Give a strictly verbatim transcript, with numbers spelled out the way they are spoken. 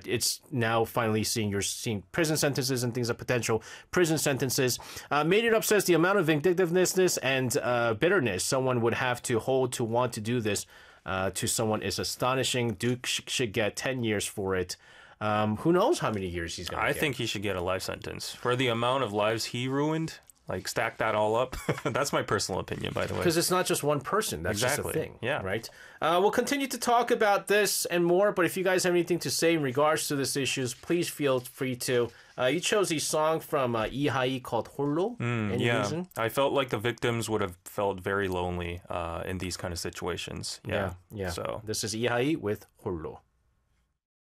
it's now finally seeing you're seeing prison sentences and things of potential prison sentences. Uh, Made It Up says the amount of vindictiveness and uh, bitterness someone would have to hold to want to do this uh, to someone is astonishing. Duke sh- should get ten years for it. Um, who knows how many years he's going to I get. think he should get a life sentence for the amount of lives he ruined. Like, stack that all up. That's my personal opinion, by the way. Because it's not just one person. That's Exactly. just a thing. Yeah. Right? Uh, we'll continue to talk about this and more, but if you guys have anything to say in regards to these issues, please feel free to. Uh, you chose a song from uh, Ihai called Hollow. Mm, Any yeah. reason? I felt like the victims would have felt very lonely uh, in these kind of situations. Yeah. Yeah. yeah. So. This is Ihai with Hollow.